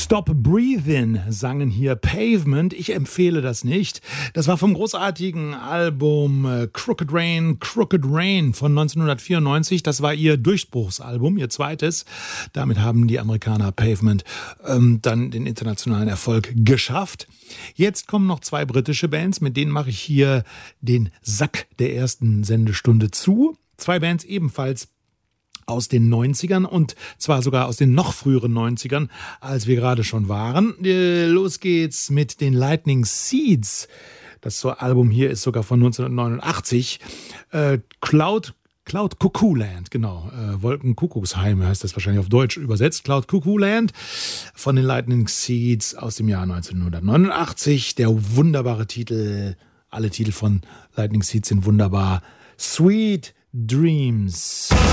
Stop Breathin' sangen hier Pavement. Ich empfehle das nicht. Das war vom großartigen Album Crooked Rain von 1994. Das war ihr Durchbruchsalbum, ihr zweites. Damit haben die Amerikaner Pavement dann den internationalen Erfolg geschafft. Jetzt kommen noch zwei britische Bands, mit denen mache ich hier den Sack der ersten Sendestunde zu. Zwei Bands ebenfalls aus den 90ern und zwar sogar aus den noch früheren 90ern, als wir gerade schon waren. Los geht's mit den Lightning Seeds. Das Album hier ist sogar von 1989. Cloud Cuckoo Land, genau. Wolkenkuckucksheim heißt das wahrscheinlich auf Deutsch übersetzt. Cloud Cuckoo Land von den Lightning Seeds aus dem Jahr 1989. Der wunderbare Titel, alle Titel von Lightning Seeds sind wunderbar. Sweet Dreams.